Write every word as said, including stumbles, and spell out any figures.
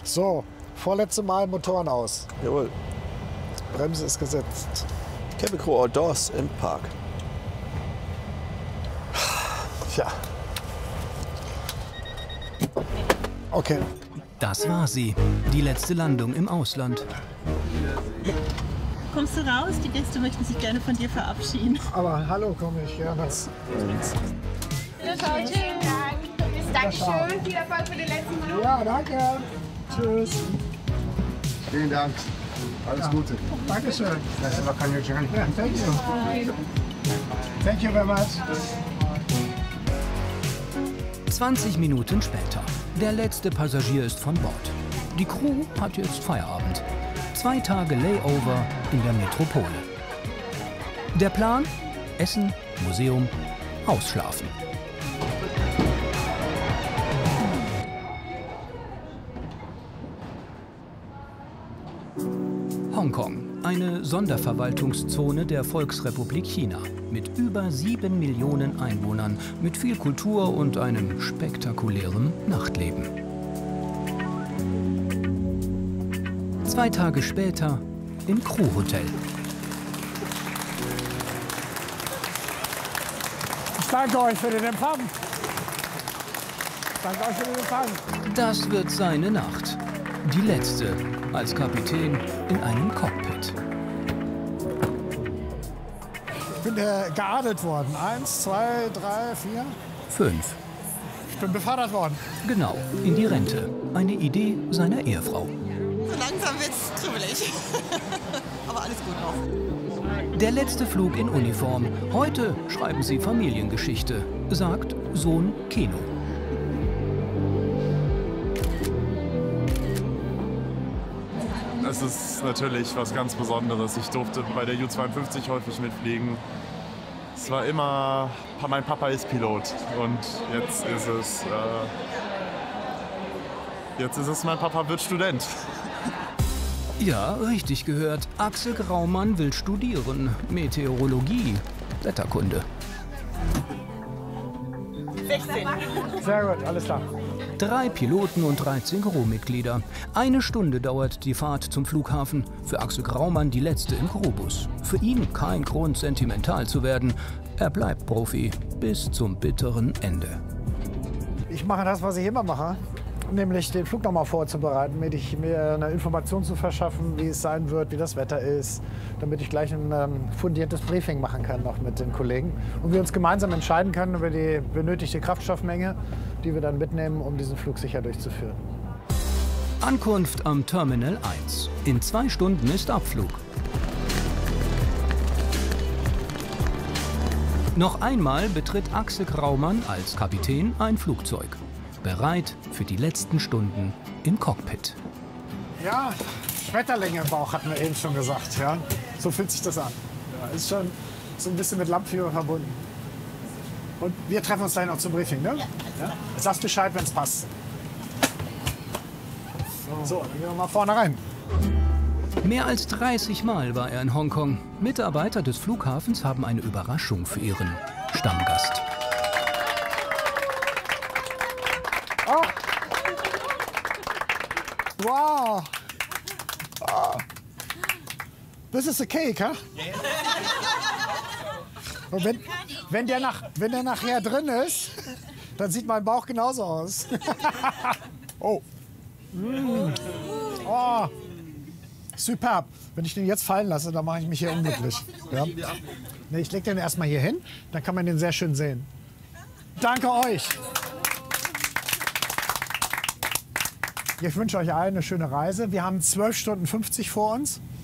So, vorletzte Mal Motoren aus. Jawohl. Bremse ist gesetzt. Cabin Crew outdoors im Park. Tja. Okay. Das war sie. Die letzte Landung im Ausland. Kommst du raus? Die Gäste möchten sich gerne von dir verabschieden. Aber hallo, komme ich gerne. Ja, vielen Dank. Dankeschön. Viel Erfolg für den letzten Flug. Ja, danke. Tschüss. Vielen Dank. Alles Ja. Gute. Dankeschön. That's about on your journey. Yeah, thank you. Thank you very much. zwanzig Minuten später. Der letzte Passagier ist von Bord. Die Crew hat jetzt Feierabend. Zwei Tage Layover in der Metropole. Der Plan? Essen, Museum, ausschlafen. Hongkong, eine Sonderverwaltungszone der Volksrepublik China mit über sieben Millionen Einwohnern, mit viel Kultur und einem spektakulären Nachtleben. Zwei Tage später im Crew-Hotel. Ich danke euch für den Empfang. Ich danke euch für den Empfang. Das wird seine Nacht. Die letzte als Kapitän in einem Cockpit. Ich bin äh, geadelt worden. Eins, zwei, drei, vier. Fünf. Ich bin befördert worden. Genau, in die Rente. Eine Idee seiner Ehefrau. So langsam wird's kribbelig. Aber alles gut noch. Der letzte Flug in Uniform. Heute schreiben sie Familiengeschichte, sagt Sohn Keno. Es ist natürlich was ganz Besonderes. Ich durfte bei der U zweiundfünfzig häufig mitfliegen. Es war immer, mein Papa ist Pilot und jetzt ist es, äh, jetzt ist es, mein Papa wird Student. Ja, richtig gehört. Axel Graumann will studieren. Meteorologie, Wetterkunde. sechzehn. Sehr gut, alles klar. Drei Piloten und dreizehn Crewmitglieder. Eine Stunde dauert die Fahrt zum Flughafen. Für Axel Graumann die letzte im Crewbus. Für ihn kein Grund, sentimental zu werden. Er bleibt Profi bis zum bitteren Ende. Ich mache das, was ich immer mache. Nämlich den Flug nochmal vorzubereiten, damit ich mir eine Information zu verschaffen, wie es sein wird, wie das Wetter ist, damit ich gleich ein ähm, fundiertes Briefing machen kann noch mit den Kollegen und wir uns gemeinsam entscheiden können über die benötigte Kraftstoffmenge, die wir dann mitnehmen, um diesen Flug sicher durchzuführen. Ankunft am Terminal eins. In zwei Stunden ist Abflug. Noch einmal betritt Axel Graumann als Kapitän ein Flugzeug. Bereit für die letzten Stunden im Cockpit. Ja, Schmetterlinge im Bauch hatten wir eben schon gesagt. Ja? So fühlt sich das an. Ja, ist schon so ein bisschen mit Lampenfieber verbunden. Und wir treffen uns gleich noch zum Briefing, ne? Ja? Sagst Bescheid, wenn es passt. So, dann gehen wir mal vorne rein. Mehr als dreißig Mal war er in Hongkong. Mitarbeiter des Flughafens haben eine Überraschung für ihren Stammgast. Oh. Wow. Oh. This is a cake, huh? Und wenn, wenn, der nach, wenn der nachher drin ist, dann sieht mein Bauch genauso aus. Oh. Mm. Oh. Superb. Wenn ich den jetzt fallen lasse, dann mache ich mich hier unglücklich. Ja? Nee, ich lege den erstmal hier hin, dann kann man den sehr schön sehen. Danke euch. Ich wünsche euch allen eine schöne Reise. Wir haben zwölf Stunden fünfzig vor uns.